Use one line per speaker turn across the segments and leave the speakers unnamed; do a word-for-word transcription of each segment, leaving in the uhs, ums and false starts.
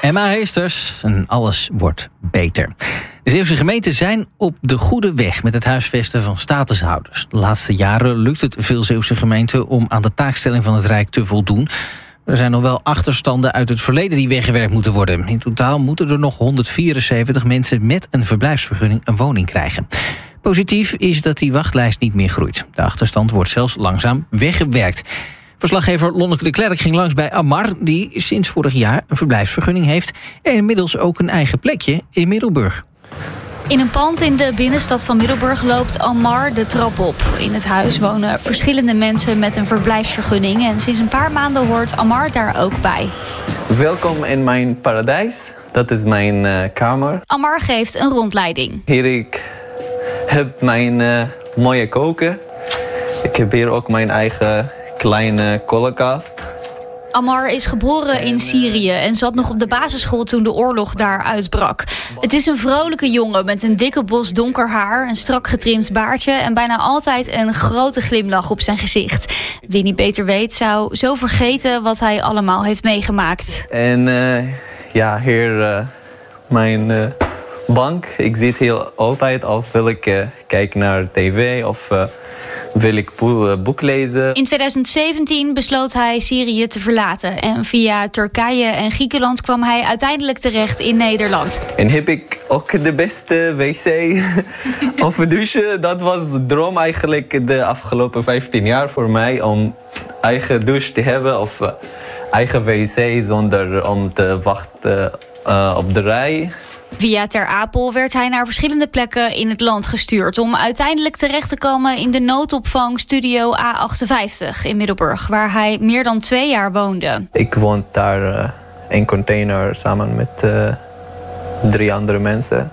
Emma Heesters en alles wordt beter. De Zeeuwse gemeenten zijn op de goede weg met het huisvesten van statushouders. De laatste jaren lukt het veel Zeeuwse gemeenten om aan de taakstelling van het Rijk te voldoen. Er zijn nog wel achterstanden uit het verleden die weggewerkt moeten worden. In totaal moeten er nog honderdvierenzeventig mensen met een verblijfsvergunning een woning krijgen. Positief is dat die wachtlijst niet meer groeit. De achterstand wordt zelfs langzaam weggewerkt. Verslaggever Lonneke de Klerk ging langs bij Amar, die sinds vorig jaar een verblijfsvergunning heeft en inmiddels ook een eigen plekje in Middelburg.
In een pand in de binnenstad van Middelburg loopt Amar de trap op. In het huis wonen verschillende mensen met een verblijfsvergunning. En sinds een paar maanden hoort Amar daar ook bij.
Welkom in mijn paradijs. Dat is mijn uh, kamer.
Amar geeft een rondleiding.
Hier ik heb mijn uh, mooie koken. Ik heb hier ook mijn eigen kleine koelkast.
Amar is geboren in Syrië en zat nog op de basisschool toen de oorlog daar uitbrak. Het is een vrolijke jongen met een dikke bos donker haar, een strak getrimd baardje en bijna altijd een grote glimlach op zijn gezicht. Wie niet beter weet zou zo vergeten wat hij allemaal heeft meegemaakt.
En uh, ja, hier uh, mijn uh, bank. Ik zit hier altijd als wil ik uh, kijken naar tv of Uh, wil ik boek lezen.
In tweeduizend zeventien besloot hij Syrië te verlaten. En via Turkije en Griekenland kwam hij uiteindelijk terecht in Nederland.
En heb ik ook de beste wc of douche. Dat was de droom eigenlijk de afgelopen vijftien jaar voor mij. Om eigen douche te hebben of uh, eigen wc zonder om te wachten uh, op de rij.
Via Ter Apel werd hij naar verschillende plekken in het land gestuurd om uiteindelijk terecht te komen in de noodopvang Studio A achtenvijftig in Middelburg, waar hij meer dan twee jaar woonde.
Ik woon daar uh, in container samen met uh, drie andere mensen.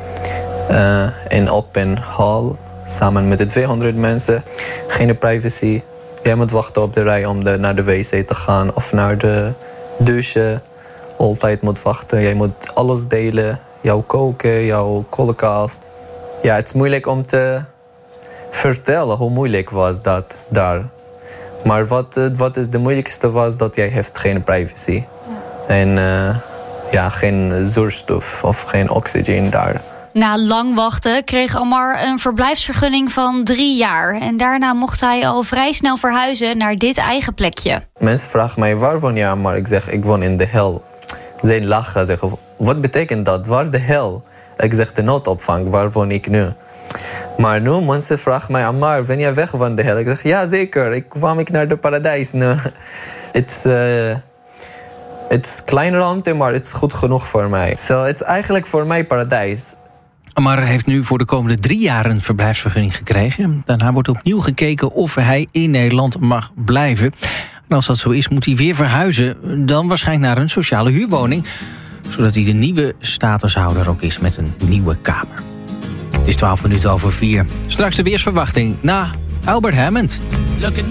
Uh, in open hall samen met de tweehonderd mensen. Geen privacy. Jij moet wachten op de rij om de, naar de wc te gaan of naar de douche. Altijd moet wachten. Jij moet alles delen. Jouw koken, jouw koelkast. Ja, het is moeilijk om te vertellen hoe moeilijk was dat daar. Maar wat, wat is de moeilijkste was dat jij heeft geen privacy. Ja. En uh, ja, geen zuurstof of geen oxygen daar.
Na lang wachten kreeg Amar een verblijfsvergunning van drie jaar. En daarna mocht hij al vrij snel verhuizen naar dit eigen plekje.
Mensen vragen mij, waar woon je, Amar? Ik zeg, ik woon in de hel. Zij lachen, zeggen, wat betekent dat? Waar de hel? Ik zeg, de noodopvang, waar woon ik nu? Maar nu, mensen vragen mij, Amar, ben jij weg van de hel? Ik zeg, ja, zeker. Ik kwam ik naar de paradijs nu. Het is uh, een kleine ruimte, maar het is goed genoeg voor mij. So, het is eigenlijk voor mij paradijs.
Amar heeft nu voor de komende drie jaar een verblijfsvergunning gekregen. Daarna wordt opnieuw gekeken of hij in Nederland mag blijven. En als dat zo is, moet hij weer verhuizen. Dan waarschijnlijk naar een sociale huurwoning, zodat hij de nieuwe statushouder ook is met een nieuwe kamer. Het is twaalf minuten over vier. Straks de weersverwachting na Albert Hammond.